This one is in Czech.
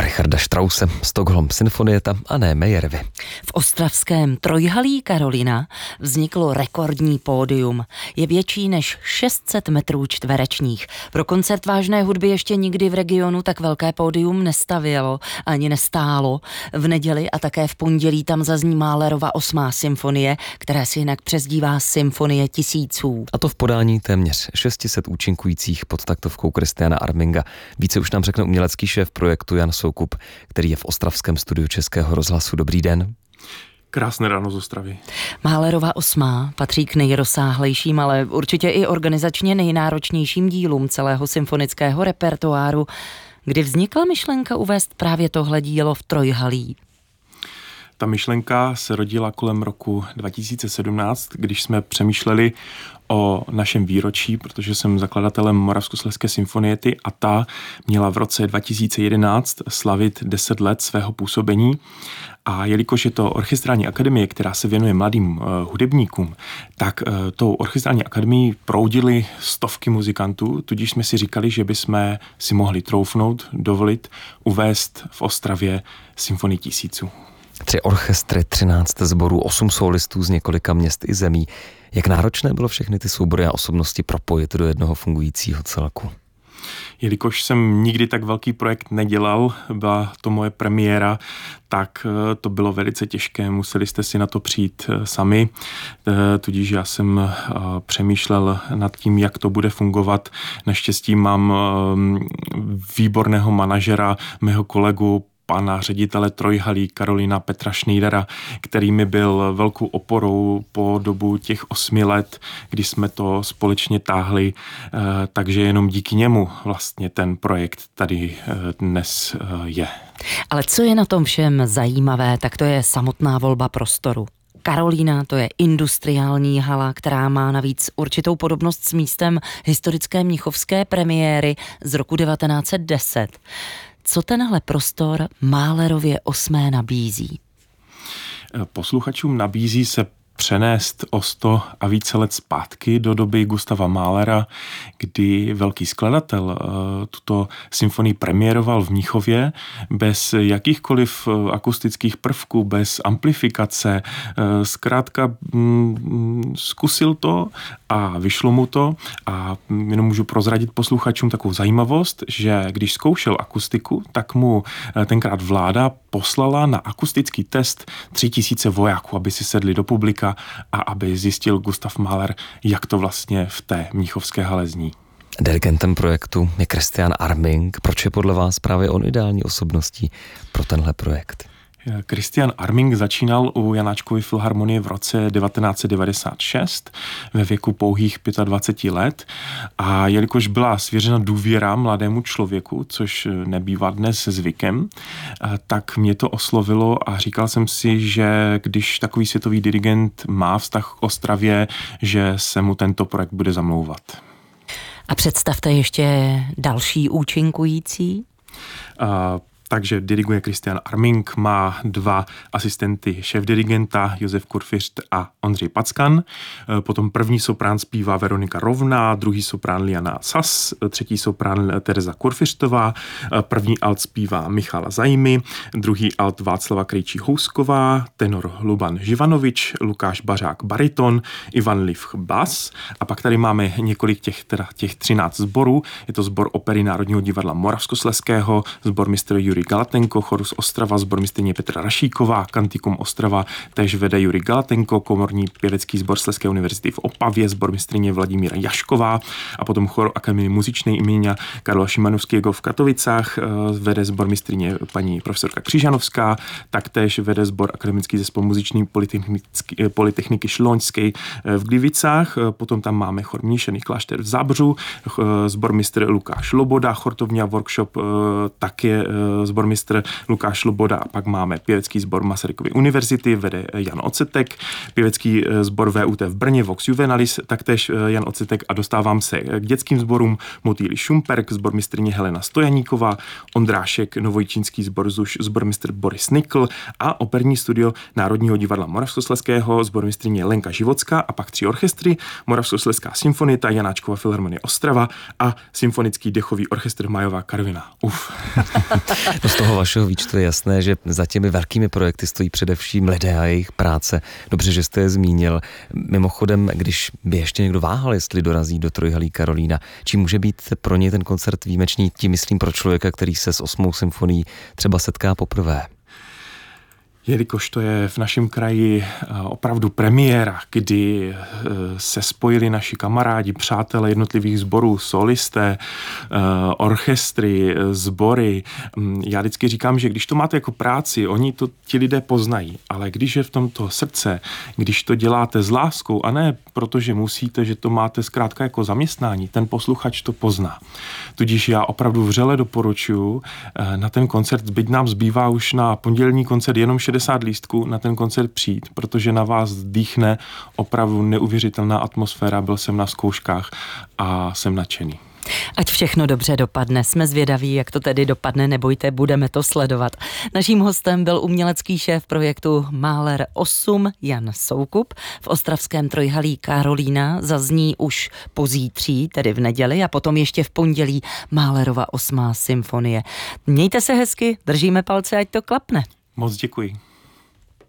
Richarda Strause, Stockholm Sinfonietta a ne Meyervy. V ostravském Trojhalí Karolina vzniklo rekordní pódium. Je větší než 600 metrů čtverečních. Pro koncert vážné hudby ještě nikdy v regionu tak velké pódium nestavělo ani nestálo. V neděli a také v pondělí tam zazní Mahlerova 8. symfonie, která si jinak přezdívá Symfonie tisíců. A to v podání téměř 600 účinkujících pod taktovkou Christiana Arminga. Více už nám řekne umělecký šéf projektu Jan Soukup, který je v ostravském studiu Českého rozhlasu. Dobrý den. Krásné ráno z Ostravy. Mahlerova 8. patří k nejrozsáhlejším, ale určitě i organizačně nejnáročnějším dílům celého symfonického repertoáru. Kdy vznikla myšlenka uvést právě tohle dílo v Trojhalí? Ta myšlenka se rodila kolem roku 2017, když jsme přemýšleli o našem výročí, protože jsem zakladatelem Moravskoslezské symfoniety a ta měla v roce 2011 slavit 10 let svého působení. A jelikož je to orchestrální akademie, která se věnuje mladým hudebníkům, tak tou orchestrální akademií proudily stovky muzikantů, tudíž jsme si říkali, že bychom si mohli troufnout, dovolit uvést v Ostravě Symfonii tisíců. 3 orchestry, 13 sborů, 8 solistů z několika měst i zemí. Jak náročné bylo všechny ty soubory a osobnosti propojit do jednoho fungujícího celku? Jelikož jsem nikdy tak velký projekt nedělal, byla to moje premiéra, tak to bylo velice těžké, museli jste si na to přijít sami, tudíž já jsem přemýšlel nad tím, jak to bude fungovat. Naštěstí mám výborného manažera, mého kolegu, pana ředitele Trojhalí Karolina Petra Schneidera, který mi byl velkou oporou po dobu těch 8 let, kdy jsme to společně táhli, takže jenom díky němu vlastně ten projekt tady dnes je. Ale co je na tom všem zajímavé, tak to je samotná volba prostoru. Karolína, to je industriální hala, která má navíc určitou podobnost s místem historické mnichovské premiéry z roku 1910. Co tenhle prostor Mahlerově 8. nabízí? Posluchačům nabízí se přenést o 100 a více let zpátky do doby Gustava Mahlera, kdy velký skladatel tuto symfonii premiéroval v Mnichově bez jakýchkoliv akustických prvků, bez amplifikace. Zkrátka zkusil to a vyšlo mu to a jenom můžu prozradit posluchačům takovou zajímavost, že když zkoušel akustiku, tak mu tenkrát vláda poslala na akustický test 3000 vojáků, aby si sedli do publika a aby zjistil Gustav Mahler, jak to vlastně v té mnichovské hale zní. Dirigentem projektu je Christian Arming. Proč je podle vás právě on ideální osobností pro tenhle projekt? Christian Arming začínal u Janáčkovy filharmonie v roce 1996 ve věku pouhých 25 let a jelikož byla svěřena důvěra mladému člověku, což nebývá dnes zvykem, tak mě to oslovilo a říkal jsem si, že když takový světový dirigent má vztah k Ostravě, že se mu tento projekt bude zamlouvat. A představte ještě další účinkující. Takže diriguje Christian Arming, má 2 asistenty šéfdirigenta, Josef Kurfiřt a Ondřej Packan. Potom první soprán zpívá Veronika Rovná, druhý soprán Liana Sas, třetí soprán Tereza Kurfiřtová, první alt zpívá Michala Zajmy, druhý alt Václava Krejčí-Housková, tenor Luban Živanovič, Lukáš Bařák bariton, Ivan Livch bas a pak tady máme několik těch 13 sborů. Je to sbor opery Národního divadla Moravskoslezského, sbor mistr Jurij Galatenko, chorus Ostrava, sbormistrně Petra Rašíková, kantikum Ostrava též vede Jurij Galatenko, komorní pěvecký sbor Slezské univerzity v Opavě, sbormistrně Vladimíra Jašková a potom chor Akademie muzičnej imienia Karla Šimanovského v Katovicách vede sbormistrně paní profesorka Křižanovská, taktéž vede sbor akademický zespol muziční Polytechniky Šloňské v Glivicách, potom tam máme chor Mníšený klášter v Zábřu, sbormistr Lukáš Loboda, chortovňa workshop také sbormistr Lukáš Loboda a pak máme pěvecký sbor Masarykovy univerzity, vede Jan Ocetek, pěvecký sbor VUT v Brně, Vox Juvenalis, taktéž Jan Ocetek a dostávám se k dětským sborům Motýly Šumperk, sbormistrně Helena Stojaníková, Ondrášek, Novojičínský sbor ZUŠ, sbormistr Boris Nikl a operní studio Národního divadla Moravskoslezského, sbormistrně Lenka Živocká a pak 3 orchestry, Moravskoslezská symfonieta, Janáčkova filharmonie Ostrava a symfonický dechový orchestr Majová Karvina. No, z toho vašeho výčtu je jasné, že za těmi velkými projekty stojí především lidé a jejich práce. Dobře, že jste je zmínil. Mimochodem, když by ještě někdo váhal, jestli dorazí do Trojhalí Karolína, čím může být pro ně ten koncert výjimečný, tím myslím pro člověka, který se s 8. symfonií třeba setká poprvé. Jelikož to je v našem kraji opravdu premiéra, kdy se spojili naši kamarádi, přátelé jednotlivých sborů, solisté, orchestry, sbory. Já vždycky říkám, že když to máte jako práci, oni to ti lidé poznají, ale když je v tomto srdce, když to děláte s láskou a ne protože musíte, že to máte zkrátka jako zaměstnání, ten posluchač to pozná. Tudíž já opravdu vřele doporučuji na ten koncert, byť nám zbývá už na pondělní koncert jenom 60 lístků, na ten koncert přijít, protože na vás dýchne opravdu neuvěřitelná atmosféra, byl jsem na zkouškách a jsem nadšený. Ať všechno dobře dopadne. Jsme zvědaví, jak to tedy dopadne, nebojte, budeme to sledovat. Naším hostem byl umělecký šéf projektu Mahler 8 Jan Soukup. V ostravském Trojhalí Karolína zazní už pozítří, tedy v neděli, a potom ještě v pondělí Mahlerova 8. symfonie. Mějte se hezky, držíme palce, ať to klapne. Moc děkuji.